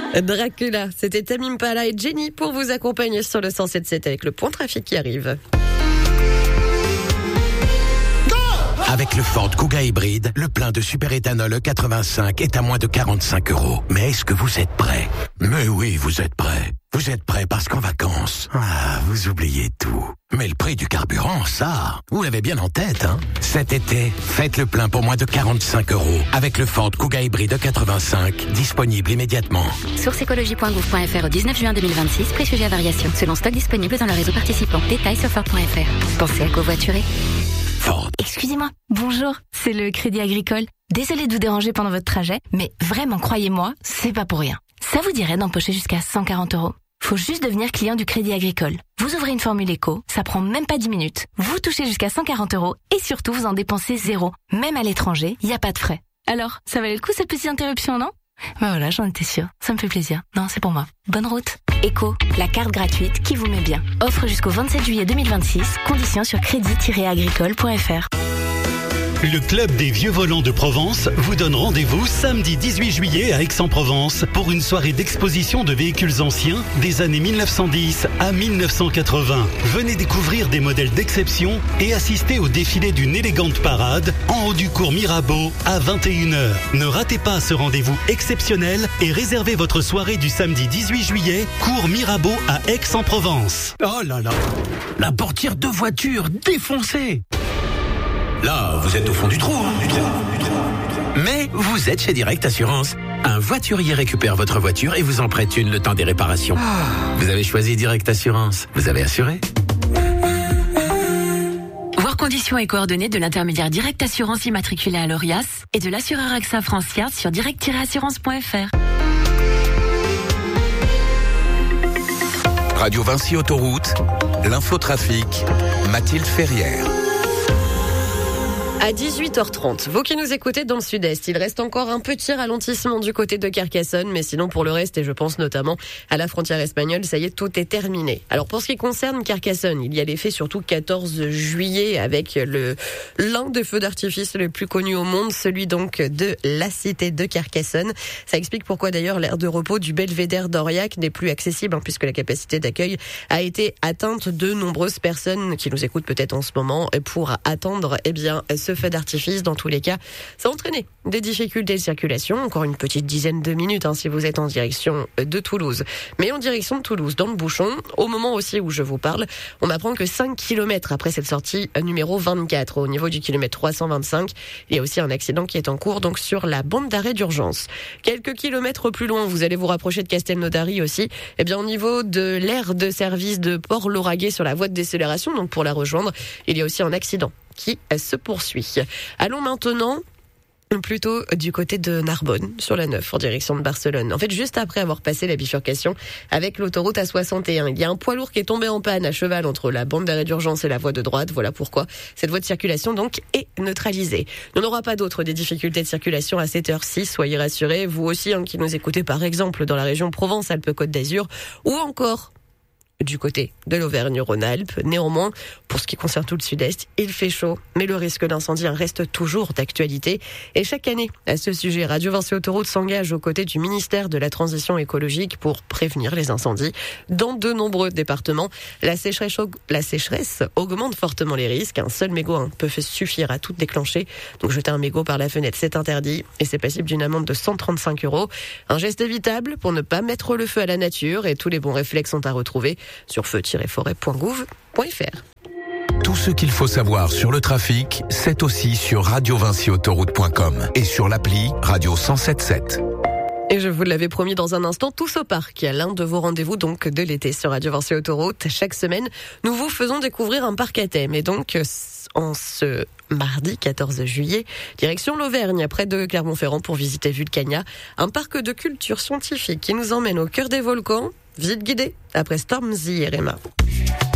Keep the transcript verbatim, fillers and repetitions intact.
Dracula, c'était Tame Impala et Jenny pour vous accompagner sur le cent sept sept avec le point trafic qui arrive. Avec le Ford Kuga hybride, le plein de superéthanol E quatre-vingt-cinq est à moins de quarante-cinq euros. Mais est-ce que vous êtes prêts? Mais oui, vous êtes prêts. Vous êtes prêts parce qu'en vacances, ah, vous oubliez tout. Mais le prix du carburant, ça, vous l'avez bien en tête, hein? Cet été, faites le plein pour moins de quarante-cinq euros avec le Ford Kuga hybride E quatre-vingt-cinq, disponible immédiatement. Source écologie point gouv point f r au dix-neuf juin deux mille vingt-six, prix sujet à variation, selon stock disponible dans le réseau participant. Détails sur ford point f r. Pensez à covoiturer. Ford. Excusez-moi, bonjour, c'est le Crédit Agricole. Désolé de vous déranger pendant votre trajet, mais vraiment, croyez-moi, c'est pas pour rien. Ça vous dirait d'empocher jusqu'à cent quarante euros? Faut juste devenir client du Crédit Agricole. Vous ouvrez une formule éco, ça prend même pas dix minutes. Vous touchez jusqu'à cent quarante euros et surtout vous en dépensez zéro. Même à l'étranger, il n'y a pas de frais. Alors, ça valait le coup cette petite interruption, non? Ben voilà, j'en étais sûre. Ça me fait plaisir. Non, c'est pour moi. Bonne route. Éco, la carte gratuite qui vous met bien. Offre jusqu'au vingt-sept juillet deux mille vingt-six. Conditions sur crédit tiret agricole point f r. Le Club des Vieux Volants de Provence vous donne rendez-vous samedi dix-huit juillet à Aix-en-Provence pour une soirée d'exposition de véhicules anciens des années mille neuf cent dix à mille neuf cent quatre-vingts. Venez découvrir des modèles d'exception et assister au défilé d'une élégante parade en haut du cours Mirabeau à vingt et une heures. Ne ratez pas ce rendez-vous exceptionnel et réservez votre soirée du samedi dix-huit juillet, cours Mirabeau à Aix-en-Provence. Oh là là, la portière de voiture défoncée. Là, vous êtes au fond du trou, hein, du trou, du trou. Mais vous êtes chez Direct Assurance. Un voiturier récupère votre voiture et vous en prête une le temps des réparations. Ah. Vous avez choisi Direct Assurance. Vous avez assuré. Voir conditions et coordonnées de l'intermédiaire Direct Assurance immatriculé à l'Orias et de l'assureur AXA France Fiat sur direct tiret assurance point f r. Radio Vinci Autoroute, l'infotrafic, Mathilde Ferrière. À dix-huit heures trente, vous qui nous écoutez dans le sud-est, il reste encore un petit ralentissement du côté de Carcassonne, mais sinon pour le reste, et je pense notamment à la frontière espagnole, ça y est, tout est terminé. Alors pour ce qui concerne Carcassonne, il y a l'effet surtout quatorze juillet avec le l'un des feux d'artifice les plus connus au monde, celui donc de la cité de Carcassonne. Ça explique pourquoi d'ailleurs l'aire de repos du Belvédère d'Aurillac n'est plus accessible, hein, puisque la capacité d'accueil a été atteinte. De nombreuses personnes qui nous écoutent peut-être en ce moment pour attendre, eh bien, ce feu d'artifice. Dans tous les cas, ça a entraîné des difficultés de circulation, encore une petite dizaine de minutes hein, si vous êtes en direction de Toulouse. Mais en direction de Toulouse, dans le bouchon, au moment aussi où je vous parle, on m'apprend que cinq kilomètres après cette sortie numéro vingt-quatre, au niveau du kilomètre trois cent vingt-cinq, il y a aussi un accident qui est en cours, donc sur la bande d'arrêt d'urgence. Quelques kilomètres plus loin, vous allez vous rapprocher de Castelnaudary aussi, eh bien au niveau de l'aire de service de Port-Lauragais sur la voie de décélération, donc pour la rejoindre, il y a aussi un accident qui se poursuit. Allons maintenant plutôt du côté de Narbonne, sur la neuf, en direction de Barcelone. En fait, juste après avoir passé la bifurcation avec l'autoroute A soixante et un, il y a un poids lourd qui est tombé en panne à cheval entre la bande d'arrêt d'urgence et la voie de droite. Voilà pourquoi cette voie de circulation donc est neutralisée. Il n'y en aura pas d'autres des difficultés de circulation à cette heure-ci, soyez rassurés. Vous aussi, hein, qui nous écoutez par exemple dans la région Provence-Alpes-Côte d'Azur ou encore du côté de l'Auvergne-Rhône-Alpes. Néanmoins, pour ce qui concerne tout le sud-est, il fait chaud, mais le risque d'incendie reste toujours d'actualité. Et chaque année, à ce sujet, Radio Vinci Autoroute s'engage aux côtés du ministère de la Transition écologique pour prévenir les incendies. Dans de nombreux départements, la sécheresse, la sécheresse augmente fortement les risques. Un seul mégot hein, peut suffire à tout déclencher. Donc jeter un mégot par la fenêtre, c'est interdit et c'est passible d'une amende de cent trente-cinq euros. Un geste évitable pour ne pas mettre le feu à la nature et tous les bons réflexes sont à retrouver sur feu tiret forêt point gouv point f r. Tout ce qu'il faut savoir sur le trafic, c'est aussi sur radio vinci autoroute point com et sur l'appli Radio cent sept sept. Et je vous l'avais promis dans un instant, Tous au parc, l'un de vos rendez-vous donc de l'été sur Radio Vinci Autoroute. Chaque semaine, nous vous faisons découvrir un parc à thème. Et donc, en ce mardi quatorze juillet, direction l'Auvergne, près de Clermont-Ferrand, pour visiter Vulcania, un parc de culture scientifique qui nous emmène au cœur des volcans. Visite guidée après Stormzy et Rema.